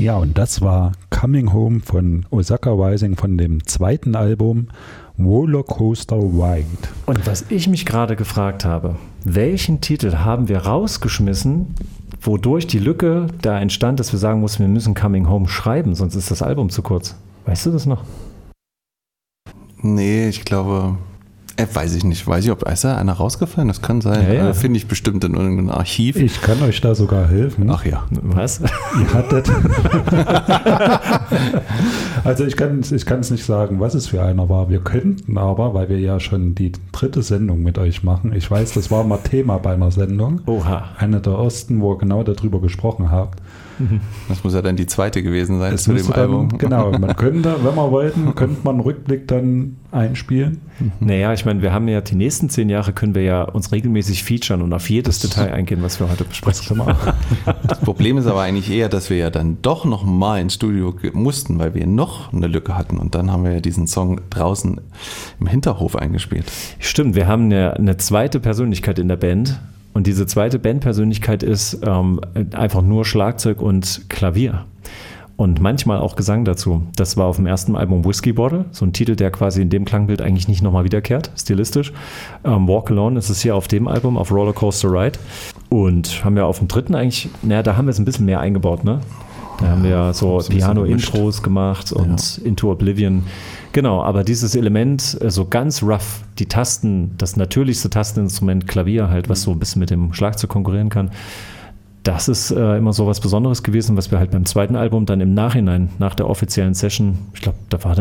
Ja, und das war Coming Home von Osaka Rising von dem zweiten Album Rollercoaster Wild. Und was ich mich gerade gefragt habe, welchen Titel haben wir rausgeschmissen, wodurch die Lücke da entstand, dass wir sagen mussten, wir müssen Coming Home schreiben, sonst ist das Album zu kurz. Weißt du das noch? Nee, ich glaube, weiß ich nicht. Weiß ich, ob ist da einer rausgefallen? Das kann sein. Ja. Finde ich bestimmt in irgendeinem Archiv. Ich kann euch da sogar helfen. Ach ja. Was? Ihr hattet. Also ich kann es nicht sagen, was es für einer war. Wir könnten aber, weil wir ja schon die 3. Sendung mit euch machen, ich weiß, das war mal Thema bei einer Sendung. Oha. Eine der ersten, wo ihr genau darüber gesprochen habt. Das muss ja dann die 2. gewesen sein Das zu dem müsste dann, Album. genau, man könnte, wenn wir wollten, könnte man einen Rückblick dann einspielen. Naja, ich meine, wir haben ja die nächsten 10 Jahre können wir ja uns regelmäßig featuren und auf jedes Detail eingehen, was wir heute besprechen. Das Problem ist aber eigentlich eher, dass wir ja dann doch noch mal ins Studio mussten, weil wir noch eine Lücke hatten. Und dann haben wir ja diesen Song draußen im Hinterhof eingespielt. Stimmt, wir haben eine zweite Persönlichkeit in der Band. Und diese zweite Bandpersönlichkeit ist einfach nur Schlagzeug und Klavier. Und manchmal auch Gesang dazu. Das war auf dem ersten Album Whiskey Bottle, so ein Titel, der quasi in dem Klangbild eigentlich nicht nochmal wiederkehrt, stilistisch. Walk Alone ist es hier auf dem Album, auf Rollercoaster Ride. Und haben wir auf dem dritten eigentlich, da haben wir es ein bisschen mehr eingebaut, ne? Da haben wir so Piano-Intros gemacht und Into Oblivion. Genau, aber dieses Element, so ganz rough, die Tasten, das natürlichste Tasteninstrument Klavier halt, was so ein bisschen mit dem Schlagzeug konkurrieren kann, das ist immer so was Besonderes gewesen, was wir halt beim zweiten Album dann im Nachhinein, nach der offiziellen Session, ich glaube, da war